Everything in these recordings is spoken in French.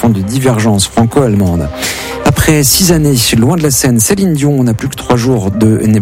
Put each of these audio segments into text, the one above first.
fond de divergence franco-allemande. Après 6 années, loin de la scène, Céline Dion n'est plus qu'à 3 jours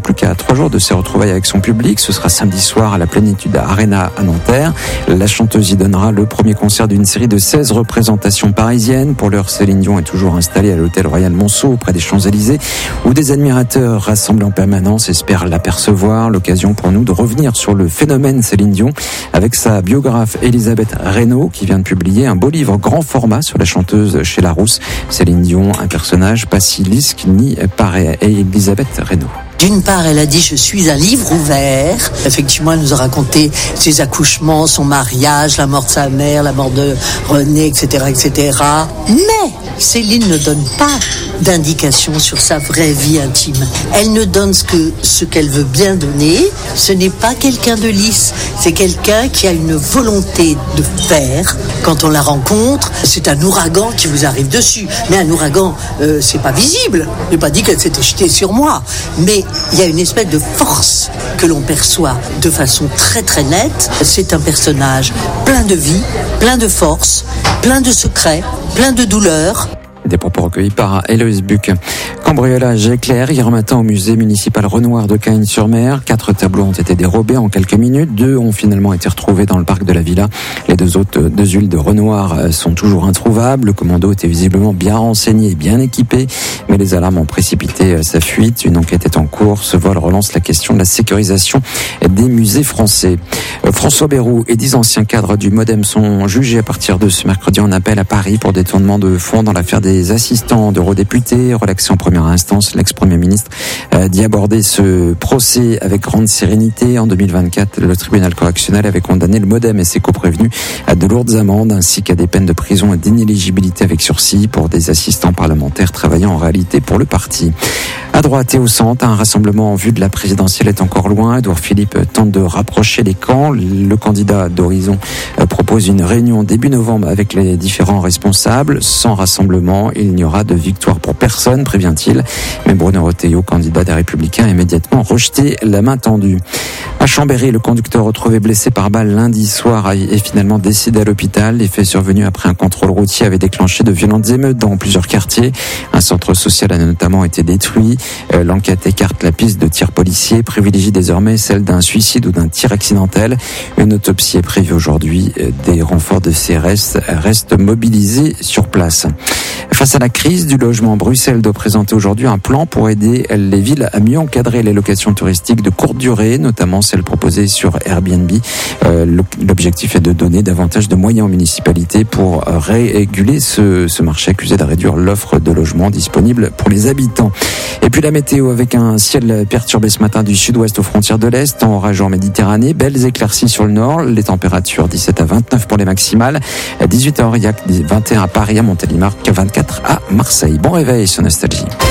de ses retrouvailles avec son public. Ce sera samedi soir à la Plénitude Arena à Nanterre. La chanteuse y donnera le premier concert d'une série de 16 représentations parisiennes. Pour l'heure, Céline Dion est toujours installée à l'hôtel Royal Monceau, près des Champs-Élysées, où des admirateurs rassemblés en permanence espèrent l'apercevoir. L'occasion pour nous de revenir sur le phénomène Céline Dion avec sa biographe Elisabeth Reynaud, qui vient de publier un beau livre grand format sur la chanteuse chez Larousse. Céline Dion, un personnage pas si lisse qu'il n'y paraît. Et Elisabeth Reynaud. D'une part, elle a dit « je suis un livre ouvert ». Effectivement, elle nous a raconté ses accouchements, son mariage, la mort de sa mère, la mort de René, etc., etc. Mais Céline ne donne pas d'indications sur sa vraie vie intime. Elle ne donne ce qu'elle veut bien donner. Ce n'est pas quelqu'un de lisse, c'est quelqu'un qui a une volonté de faire. Quand on la rencontre, c'est un ouragan qui vous arrive dessus. Mais un ouragan, c'est pas visible. Je n'ai pas dit qu'elle s'était jetée sur moi. Mais il y a une espèce de force que l'on perçoit de façon très très nette. C'est un personnage plein de vie, plein de force, plein de secrets, plein de douleurs. Des propos recueillis par Héloïse Buc. Cambriolage éclair hier matin au musée municipal Renoir de Cagnes-sur-Mer. 4 tableaux ont été dérobés en quelques minutes. 2 ont finalement été retrouvés dans le parc de la Villa. Les 2 autres 2 huiles de Renoir sont toujours introuvables. Le commando était visiblement bien renseigné et bien équipé, mais les alarmes ont précipité sa fuite. Une enquête est en cours. Ce vol relance la question de la sécurisation des musées français. François Bayrou et 10 anciens cadres du MoDem sont jugés à partir de ce mercredi en appel à Paris pour détournement de fonds dans l'affaire des assistants d'eurodéputés. Relaxé en première instance, l'ex-premier ministre dit aborder ce procès avec grande sérénité. En 2024, le tribunal correctionnel avait condamné le MoDem et ses coprévenus à de lourdes amendes ainsi qu'à des peines de prison et d'inéligibilité avec sursis pour des assistants parlementaires travaillant en réalité pour le parti. À droite et au centre, un rassemblement en vue de la présidentielle est encore loin. Édouard Philippe tente de rapprocher les camps. Le candidat d'Horizon propose une réunion début novembre avec les différents responsables. Sans rassemblement, il n'y aura de victoire pour personne, prévient-il. Mais Bruno Retailleau, candidat des Républicains, a immédiatement rejeté la main tendue. À Chambéry, le conducteur retrouvé blessé par balle lundi soir est finalement décédé à l'hôpital. Les faits survenus après un contrôle routier avaient déclenché de violentes émeutes dans plusieurs quartiers. Un centre social a notamment été détruit. L'enquête écarte la piste de tir policier, privilégie désormais celle d'un suicide ou d'un tir accidentel. Une autopsie est prévue aujourd'hui. Des renforts de CRS restent mobilisés sur place. Face à la crise du logement, Bruxelles doit présenter aujourd'hui un plan pour aider les villes à mieux encadrer les locations touristiques de courte durée, notamment celles proposées sur Airbnb. L'objectif est de donner davantage de moyens aux municipalités pour réguler ce marché accusé de réduire l'offre de logements disponible pour les habitants. Et puis la météo avec un ciel perturbé ce matin du sud-ouest aux frontières de l'Est, en orage en Méditerranée, belles éclaircies sur le nord, les températures 17 à 29 pour les maximales, 18 à Aurillac, 21 à Paris, à Montélimar, 24 à Marseille. Bon réveil sur Nostalgie.